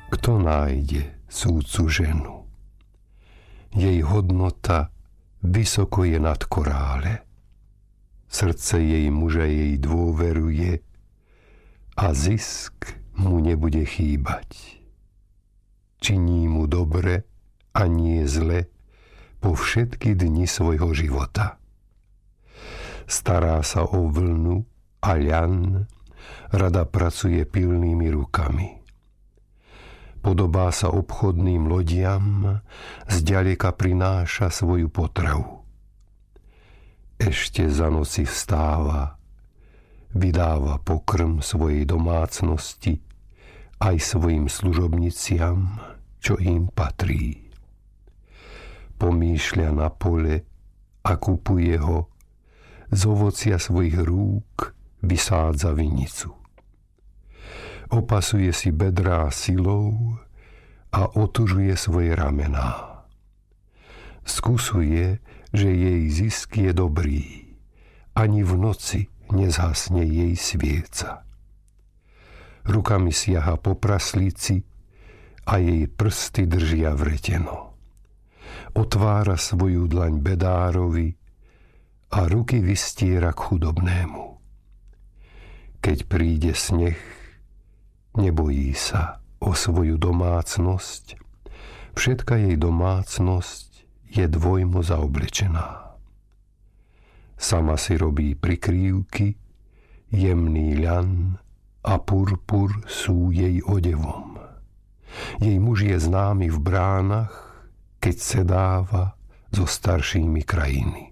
Kto nájde súdcu ženu? Jej hodnota vysoko je nad korále. Srdce jej muža jej dôveruje a zisk mu nebude chýbať. Činí mu dobre a nie zle po všetky dni svojho života. Stará sa o vlnu a ľan, rada pracuje pilnými rukami. Podobá sa obchodným lodiam, zďaleka prináša svoju potravu. Ešte za noci vstáva, vydáva pokrm svojej domácnosti aj svojim služobniciam, čo im patrí. Pomýšľa na pole a kupuje ho, z ovocia svojich rúk vysádza vinicu. Opasuje si bedrá silou a otužuje svoje ramená. Skúsuje, že jej zisk je dobrý, ani v noci nezhasne jej svieca. Rukami siaha po praslíci a jej prsty držia vreteno. Otvára svoju dlaň bedárovi a ruky vystiera k chudobnému. Keď príde sneh, nebojí sa o svoju domácnosť. Všetka jej domácnosť je dvojmo zaoblečená. Sama si robí prikrývky, jemný ľan a purpur sú jej odevom. Jej muž je známy v bránach, keď sedáva so staršími krajiny.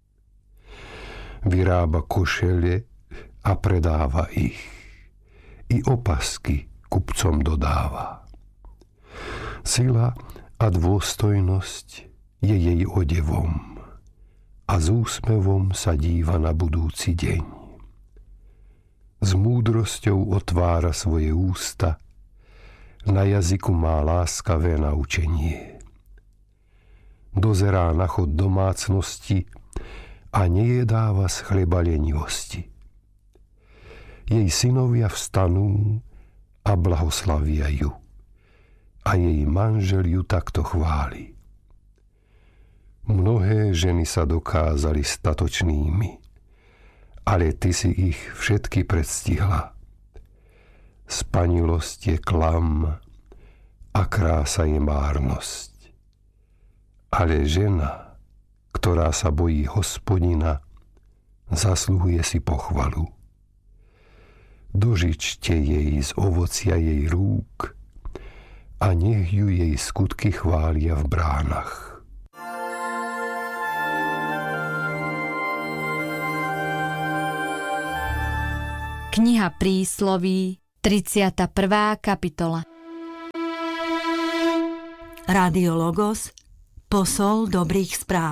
Vyrába košele a predáva ich. I opasky kupcom dodáva. Sila a dôstojnosť je jej odevom a s úsmevom sa díva na budúci deň. S múdrosťou otvára svoje ústa, na jazyku má láskavé naučenie. Dozerá na chod domácnosti a nejedáva z chleba lenivosti. Jej synovia vstanú a blahoslavia ju a jej manžel ju takto chváli. Mnohé ženy sa dokázali statočnými, ale ty si ich všetky predstihla. Spanilosť je klam a krása je márnosť. Ale žena, ktorá sa bojí Hospodina, zasluhuje si pochvalu. Dožičte jej z ovocia jej rúk a nech ju jej skutky chvália v bránach. Kniha Prísloví, 31. kapitola. Rádio Logos, posol dobrých správ.